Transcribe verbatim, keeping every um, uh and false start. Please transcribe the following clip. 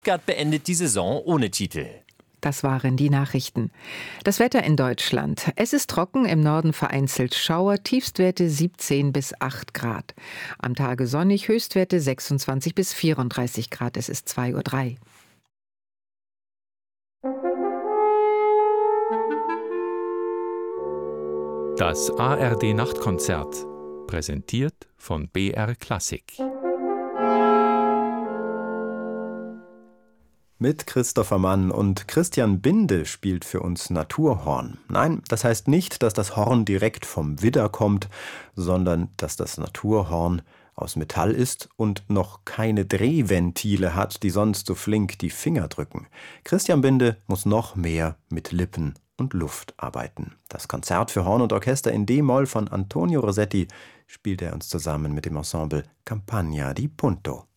Stuttgart beendet die Saison ohne Titel. Das waren die Nachrichten. Das Wetter in Deutschland. Es ist trocken, im Norden vereinzelt Schauer, Tiefstwerte siebzehn bis acht Grad. Am Tage sonnig, Höchstwerte sechsundzwanzig bis vierunddreißig Grad. Es ist zwei Uhr drei. Das A R D-Nachtkonzert, präsentiert von B R Klassik. Mit Christopher Mann und Christian Binde spielt für uns Naturhorn. Nein, das heißt nicht, dass das Horn direkt vom Widder kommt, sondern dass das Naturhorn aus Metall ist und noch keine Drehventile hat, die sonst so flink die Finger drücken. Christian Binde muss noch mehr mit Lippen und Luft arbeiten. Das Konzert für Horn und Orchester in D-Moll von Antonio Rossetti spielt er uns zusammen mit dem Ensemble Campagna di Punto.